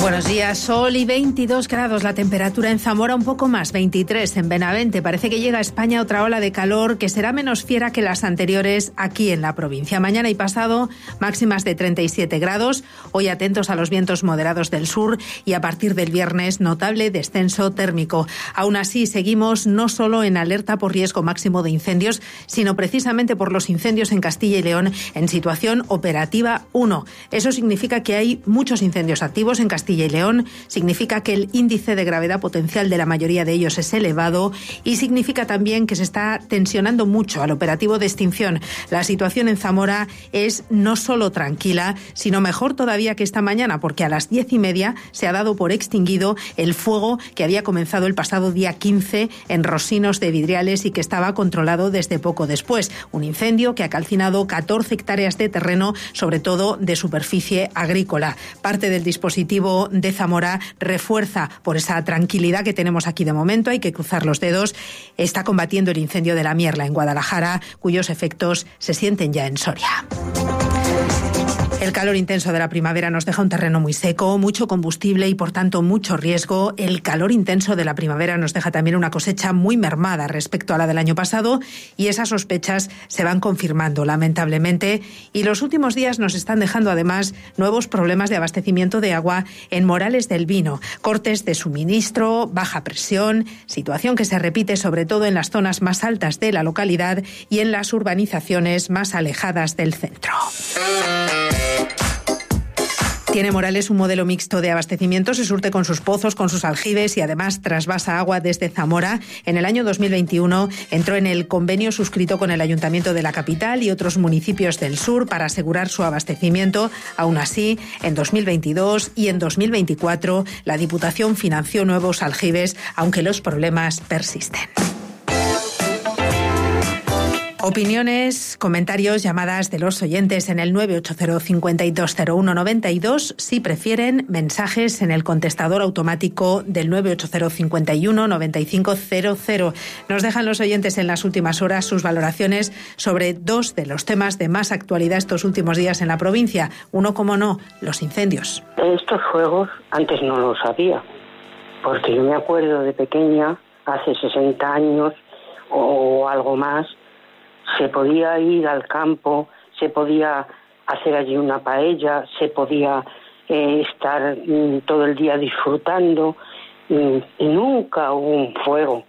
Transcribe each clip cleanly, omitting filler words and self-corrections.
Buenos días, sol y 22 grados la temperatura en Zamora, un poco más, 23 en Benavente. Parece que llega a España otra ola de calor que será menos fiera que las anteriores aquí en la provincia. Mañana y pasado máximas de 37 grados, hoy atentos a los vientos moderados del sur y a partir del viernes notable descenso térmico. Aún así seguimos no solo en alerta por riesgo máximo de incendios, sino precisamente por los incendios en Castilla y León en situación operativa 1. Eso significa que hay muchos incendios activos en Castilla y León, significa que el índice de gravedad potencial de la mayoría de ellos es elevado y significa también que se está tensionando mucho al operativo de extinción. La situación en Zamora es no solo tranquila, sino mejor todavía que esta mañana, porque a las 10:30 se ha dado por extinguido el fuego que había comenzado el pasado día 15 en Rosinos de Vidriales y que estaba controlado desde poco después. Un incendio que ha calcinado 14 hectáreas de terreno, sobre todo de superficie agrícola. Parte del dispositivo de Zamora refuerza, por esa tranquilidad que tenemos aquí de momento, hay que cruzar los dedos, está combatiendo el incendio de la Mierla en Guadalajara, cuyos efectos se sienten ya en Soria. El calor intenso de la primavera nos deja un terreno muy seco, mucho combustible y por tanto mucho riesgo. El calor intenso de la primavera nos deja también una cosecha muy mermada respecto a la del año pasado y esas sospechas se van confirmando lamentablemente y los últimos días nos están dejando además nuevos problemas de abastecimiento de agua en Morales del Vino, cortes de suministro, baja presión, situación que se repite sobre todo en las zonas más altas de la localidad y en las urbanizaciones más alejadas del centro. Tiene Morales un modelo mixto de abastecimiento, se surte con sus pozos, con sus aljibes y además trasvasa agua desde Zamora. En el año 2021 entró en el convenio suscrito con el Ayuntamiento de la capital y otros municipios del sur para asegurar su abastecimiento. Aún así, en 2022 y en 2024 la Diputación financió nuevos aljibes, aunque los problemas persisten. Opiniones, comentarios, llamadas de los oyentes en el 980520192. Si prefieren, mensajes en el contestador automático del 980519500. Nos dejan los oyentes en las últimas horas sus valoraciones sobre dos de los temas de más actualidad estos últimos días en la provincia. Uno, como no, los incendios. Estos juegos antes no los había, porque yo me acuerdo de pequeña, hace 60 años o algo más, se podía ir al campo, se podía hacer allí una paella, se podía estar todo el día disfrutando y nunca hubo un fuego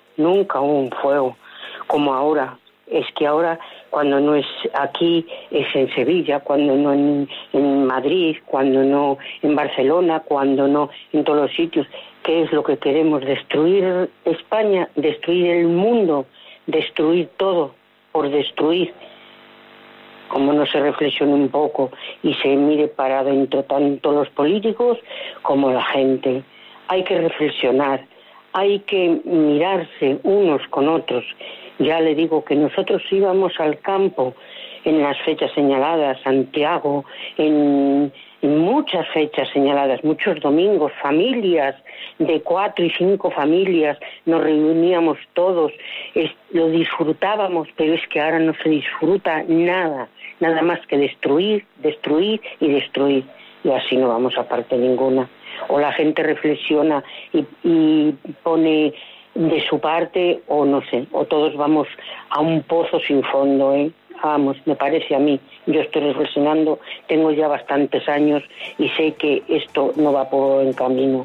como ahora. Es que ahora cuando no es aquí es en Sevilla, cuando no en Madrid, cuando no en Barcelona, cuando no en todos los sitios. ¿Qué es lo que queremos? ¿Destruir España? ¿Destruir el mundo? ¿Destruir todo? Por destruir, como no se reflexione un poco y se mire para adentro tanto los políticos como la gente. Hay que reflexionar, hay que mirarse unos con otros. Ya le digo que nosotros íbamos al campo en las fechas señaladas, Santiago, en muchas fechas señaladas, muchos domingos, familias de 4 y 5 familias, nos reuníamos todos, lo disfrutábamos, pero es que ahora no se disfruta nada más que destruir y destruir, y así no vamos a parte ninguna. O la gente reflexiona y pone de su parte, o no sé, o todos vamos a un pozo sin fondo, Vamos, me parece a mí. Yo estoy reflexionando, tengo ya bastantes años y sé que esto no va por buen camino.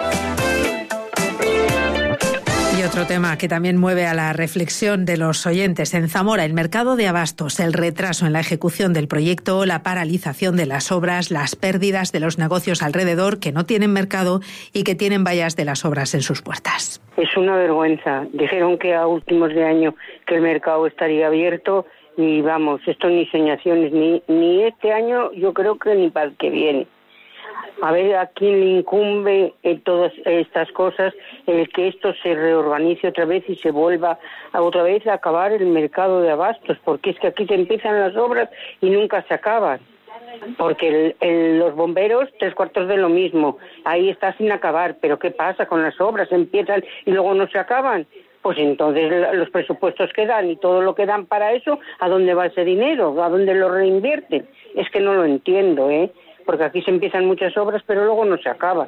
Y otro tema que también mueve a la reflexión de los oyentes. En Zamora, el mercado de abastos, el retraso en la ejecución del proyecto, la paralización de las obras, las pérdidas de los negocios alrededor que no tienen mercado y que tienen vallas de las obras en sus puertas. Es una vergüenza. Dijeron que a últimos de año que el mercado estaría abierto y vamos, esto ni señaciones, ni este año, yo creo que ni para el que viene. A ver a quién le incumbe todas estas cosas, el que esto se reorganice otra vez y se vuelva otra vez a acabar el mercado de abastos, porque es que aquí se empiezan las obras y nunca se acaban. Porque los bomberos, 3/4 de lo mismo, ahí está sin acabar, pero ¿qué pasa con las obras? Empiezan y luego no se acaban. Pues entonces los presupuestos que dan y todo lo que dan para eso, ¿a dónde va ese dinero? ¿A dónde lo reinvierten? Es que no lo entiendo, porque aquí se empiezan muchas obras, pero luego no se acaban.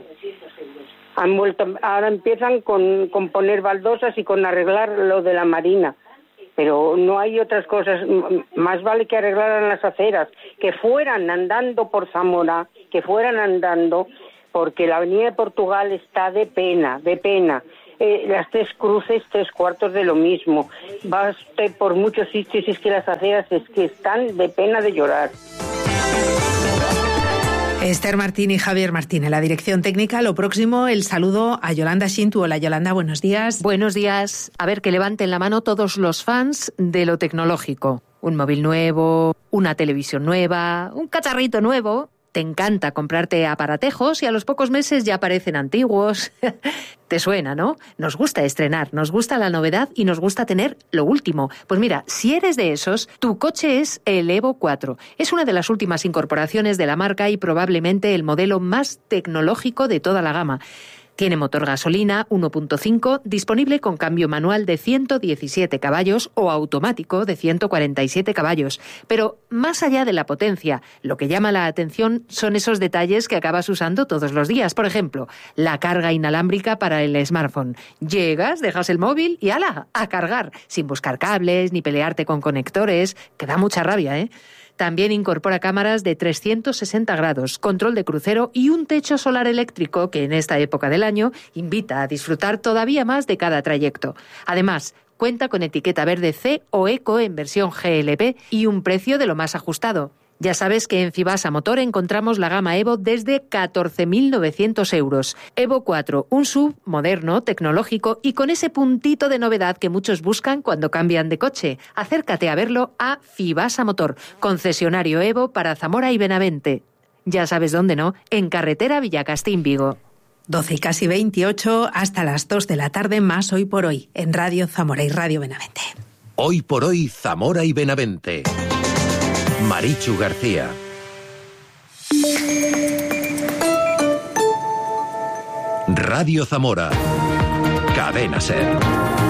Ahora empiezan con poner baldosas y con arreglar lo de la marina, pero no hay otras cosas. Más vale que arreglaran las aceras, que fueran andando por Zamora, porque la avenida de Portugal está de pena. Las Tres Cruces, 3/4 de lo mismo. Va usted por muchos sitios y es que las aceras es que están de pena de llorar. Esther Martín y Javier Martín en la dirección técnica. Lo próximo, el saludo a Yolanda Shintu. Hola Yolanda, buenos días. Buenos días. A ver, que levanten la mano todos los fans de lo tecnológico. Un móvil nuevo, una televisión nueva, un cacharrito nuevo. Te encanta comprarte aparatejos y a los pocos meses ya parecen antiguos. Te suena, ¿no? Nos gusta estrenar, nos gusta la novedad y nos gusta tener lo último. Pues mira, si eres de esos, tu coche es el Evo 4. Es una de las últimas incorporaciones de la marca y probablemente el modelo más tecnológico de toda la gama. Tiene motor gasolina 1.5, disponible con cambio manual de 117 caballos o automático de 147 caballos. Pero más allá de la potencia, lo que llama la atención son esos detalles que acabas usando todos los días. Por ejemplo, la carga inalámbrica para el smartphone. Llegas, dejas el móvil y ¡hala!, a cargar, sin buscar cables ni pelearte con conectores, que da mucha rabia, ¿eh? También incorpora cámaras de 360 grados, control de crucero y un techo solar eléctrico que en esta época del año invita a disfrutar todavía más de cada trayecto. Además, cuenta con etiqueta verde C o Eco en versión GLP y un precio de lo más ajustado. Ya sabes que en Fibasa Motor encontramos la gama Evo desde 14.900 euros. Evo 4, un SUV moderno, tecnológico y con ese puntito de novedad que muchos buscan cuando cambian de coche. Acércate a verlo a Fibasa Motor, concesionario Evo para Zamora y Benavente. Ya sabes dónde, ¿no? En carretera Villacastín, Vigo. 12 y casi 28, hasta las 2 de la tarde, más Hoy por Hoy, en Radio Zamora y Radio Benavente. Hoy por Hoy, Zamora y Benavente. Marichu García. Radio Zamora. Cadena SER.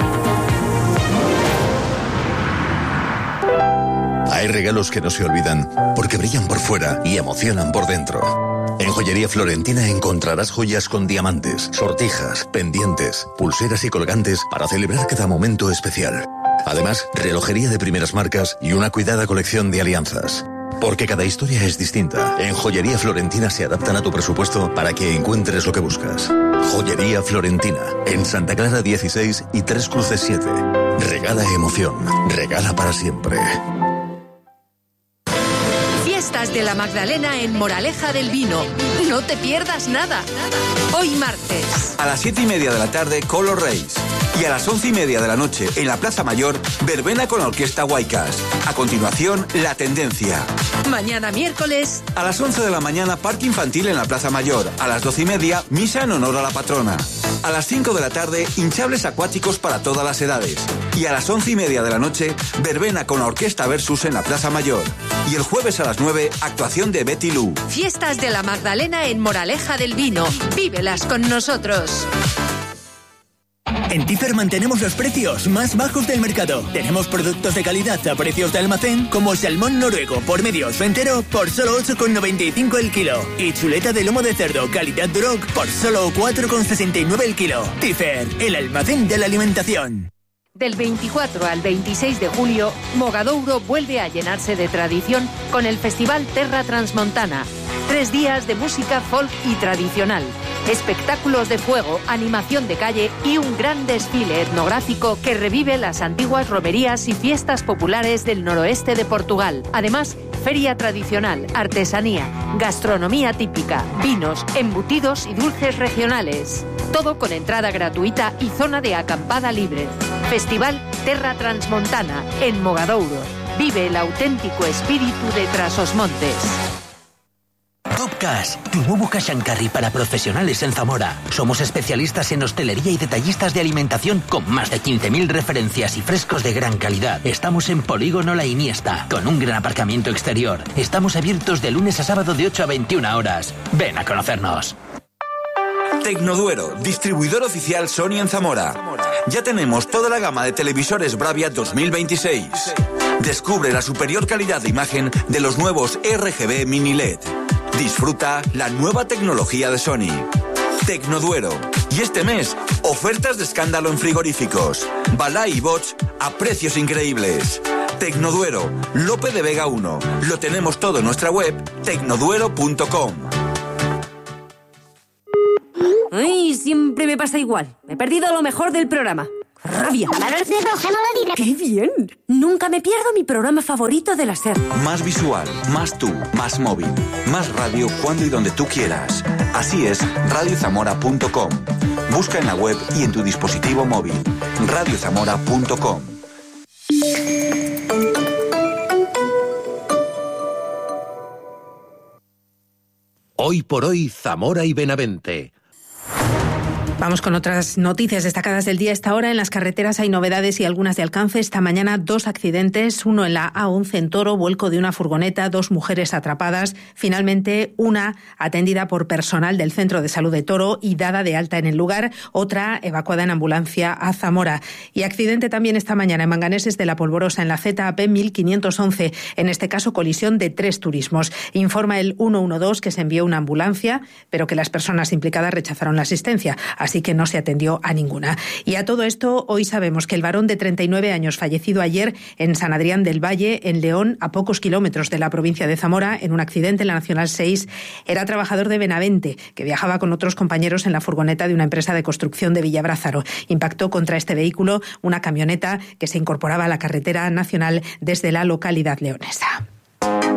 Hay regalos que no se olvidan porque brillan por fuera y emocionan por dentro. En Joyería Florentina encontrarás joyas con diamantes, sortijas, pendientes, pulseras y colgantes para celebrar cada momento especial. Además, relojería de primeras marcas y una cuidada colección de alianzas. Porque cada historia es distinta. En Joyería Florentina se adaptan a tu presupuesto para que encuentres lo que buscas. Joyería Florentina, en Santa Clara 16 y Tres Cruces 7. Regala emoción, regala para siempre. Fiestas de la Magdalena en Moraleja del Vino. No te pierdas nada. Hoy martes. A las 7:30 de la tarde, Color Race. Y a las 11:30 de la noche, en la Plaza Mayor, verbena con la Orquesta Huaycas. A continuación, La Tendencia. Mañana miércoles. A las 11 de la mañana, parque infantil en la Plaza Mayor. A las 12:30, misa en honor a la patrona. A las 5 de la tarde, hinchables acuáticos para todas las edades. Y a las 11:30 de la noche, verbena con la Orquesta Versus en la Plaza Mayor. Y el jueves a las 9, actuación de Betty Lou. Fiestas de la Magdalena en Moraleja del Vino. Vívelas con nosotros. En Tifer mantenemos los precios más bajos del mercado. Tenemos productos de calidad a precios de almacén como salmón noruego por medios entero por solo 8,95 el kilo. Y chuleta de lomo de cerdo calidad Duroc por solo 4,69 el kilo. Tifer, el almacén de la alimentación. Del 24 al 26 de julio, Mogadouro vuelve a llenarse de tradición con el Festival Terra Transmontana. 3 días de música folk y tradicional, espectáculos de fuego, animación de calle y un gran desfile etnográfico que revive las antiguas romerías y fiestas populares del noroeste de Portugal. Además, feria tradicional, artesanía, gastronomía típica, vinos, embutidos y dulces regionales. Todo con entrada gratuita y zona de acampada libre. Festival Terra Transmontana en Mogadouro. Vive el auténtico espíritu de Trasosmontes. Top Cash, tu nuevo cash and carry para profesionales en Zamora. Somos especialistas en hostelería y detallistas de alimentación con más de 15.000 referencias y frescos de gran calidad. Estamos en Polígono La Iniesta, con un gran aparcamiento exterior. Estamos abiertos de lunes a sábado de 8 a 21 horas. Ven a conocernos. Tecnoduero, distribuidor oficial Sony en Zamora. Ya tenemos toda la gama de televisores Bravia 2026. Descubre la superior calidad de imagen de los nuevos RGB Mini LED. Disfruta la nueva tecnología de Sony. Tecnoduero. Y este mes, ofertas de escándalo en frigoríficos. Balay y Bosch a precios increíbles. Tecnoduero, Lope de Vega 1. Lo tenemos todo en nuestra web, tecnoduero.com. Ay, siempre me pasa igual. Me he perdido lo mejor del programa. ¡Rabia! ¡Qué bien! Nunca me pierdo mi programa favorito de la SER. Más visual, más tú, más móvil. Más radio cuando y donde tú quieras. Así es, radiozamora.com. Busca en la web y en tu dispositivo móvil. radiozamora.com. Hoy por hoy, Zamora y Benavente. Vamos con otras noticias destacadas del día. A esta hora en las carreteras hay novedades y algunas de alcance. Esta mañana 2 accidentes, uno en la A11 en Toro, vuelco de una furgoneta, 2 mujeres atrapadas. Finalmente, una atendida por personal del Centro de Salud de Toro y dada de alta en el lugar, otra evacuada en ambulancia a Zamora. Y accidente también esta mañana en Manganeses de la Polvorosa, en la ZAP 1511. En este caso, colisión de 3 turismos. Informa el 112 que se envió una ambulancia, pero que las personas implicadas rechazaron la asistencia. Así que no se atendió a ninguna. Y a todo esto, hoy sabemos que el varón de 39 años fallecido ayer en San Adrián del Valle, en León, a pocos kilómetros de la provincia de Zamora, en un accidente en la Nacional 6, era trabajador de Benavente, que viajaba con otros compañeros en la furgoneta de una empresa de construcción de Villabrázaro. Impactó contra este vehículo una camioneta que se incorporaba a la carretera nacional desde la localidad leonesa.